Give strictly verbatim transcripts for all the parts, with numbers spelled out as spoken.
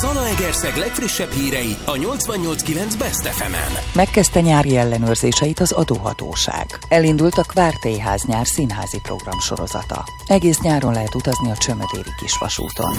Zalaegerszeg legfrissebb hírei a nyolcvannyolc kilenc Best ef emen. Megkezdte nyári ellenőrzéseit az adóhatóság. Elindult a Kvártélyház nyár színházi programsorozata. Egész nyáron lehet utazni a Csömödéri kisvasúton.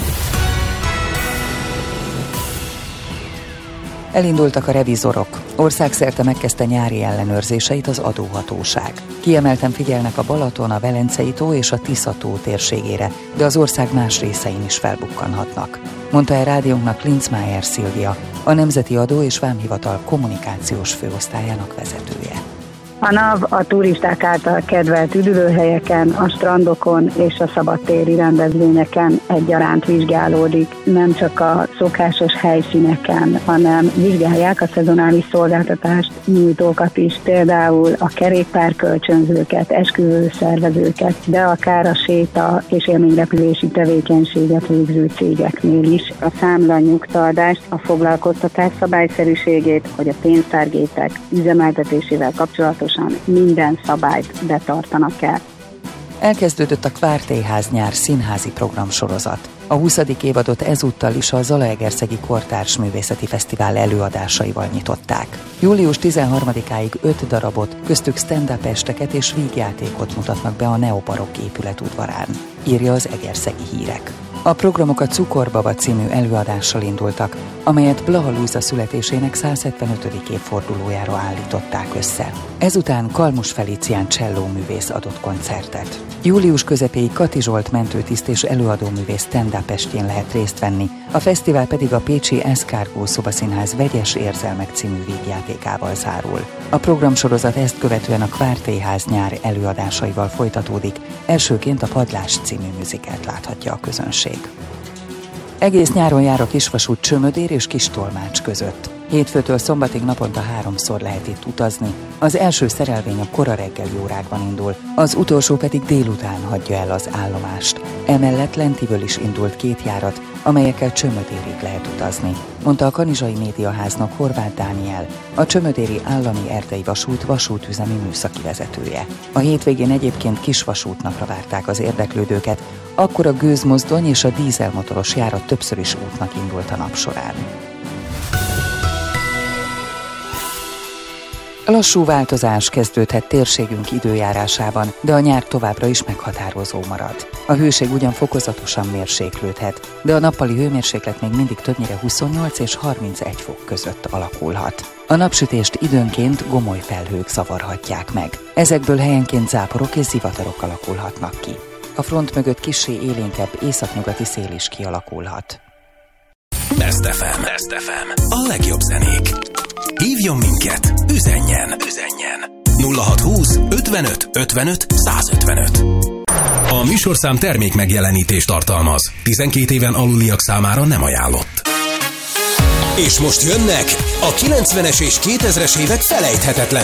Elindultak a revizorok. Országszerte megkezdte nyári ellenőrzéseit az adóhatóság. Kiemelten figyelnek a Balaton, a Velencei tó és a Tisza tó térségére, de az ország más részein is felbukkanhatnak, mondta el rádiónknak Linzmeier Szilvia, a Nemzeti Adó és Vámhivatal kommunikációs főosztályának vezetője. A NAV a turisták által kedvelt üdülőhelyeken, a strandokon és a szabadtéri rendezvényeken egyaránt vizsgálódik. Nem csak a szokásos helyszíneken, hanem vizsgálják a szezonális szolgáltatást nyújtókat is, például a kerékpárkölcsönzőket, esküvőszervezőket, de akár a séta és élményrepülési tevékenységet végző cégeknél is. A számla nyugtaadást, a foglalkoztatás szabályszerűségét, vagy a pénztárgépek üzemeltetésével kapcsolatos minden szabályt betartanak el. Elkezdődött a Kvártélyház nyár színházi programsorozat. A huszadik évadot ezúttal is a Zalaegerszegi Kortárs Művészeti Fesztivál előadásaival nyitották. július tizenharmadikáig öt darabot, köztük stand-up esteket és vígjátékot mutatnak be a Neobarokk épület udvarán, írja az Egerszegi Hírek. A programok a Cukorbaba című előadással indultak, amelyet Blaha Lujza születésének száz hetvenötödik évfordulójára állították össze. Ezután Kalmus Felicián csellóművész adott koncertet. Július közepéig Kati Zsolt mentőtiszt és előadóművész stand-up estjén lehet részt venni, a fesztivál pedig a pécsi Eszkárgó Szobaszínház Vegyes érzelmek című vígjátékával zárul. A programsorozat ezt követően a Kvártélyház nyár előadásaival folytatódik, elsőként a Padlás című műzikelt láthatja a közönség. Egész nyáron jár a kisvasút Csömödér és Kistolmács között. Hétfőtől szombatig naponta háromszor lehet itt utazni. Az első szerelvény a kora reggeli órákban indul, az utolsó pedig délután hagyja el az állomást. Emellett lentiből is indult két járat, amelyekkel Csömödérig lehet utazni, mondta a Kanizsai Médiaháznak Horváth Dániel, a Csömödéri Állami Erdei Vasút vasútüzemi műszaki vezetője. A hétvégén egyébként kisvasútnapra várták az érdeklődőket, akkor a gőzmozdony és a dízelmotoros járat többször is útnak indult a nap során. Lassú változás kezdődhet térségünk időjárásában, de a nyár továbbra is meghatározó marad. A hőség ugyan fokozatosan mérséklődhet, de a nappali hőmérséklet még mindig többnyire huszonnyolc és harmincegy fok között alakulhat. A napsütést időnként gomoly felhők zavarhatják meg. Ezekből helyenként záporok és zivatarok alakulhatnak ki. A front mögött kissé élénkebb északnyugati szél is kialakulhat. Best ef em. Best ef em. A legjobb zenék. Hívjon minket, üzenjen, üzenjen. nulla hatszázhúsz ötvenöt ötvenöt százötvenöt. A műsorszám termék megjelenítést tartalmaz. tizenkét éven aluliak számára nem ajánlott. És most jönnek a kilencvenes és kétezres évek felejthetetlen